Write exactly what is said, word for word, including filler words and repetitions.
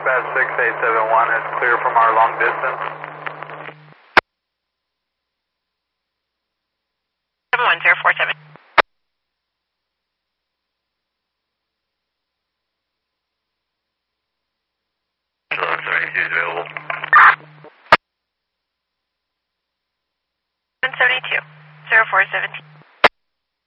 dispatch six eight seven one is clear from our long distance. seven one zero four seven. eleven seventy-two is available. seven seventy-two, zero four seventeen.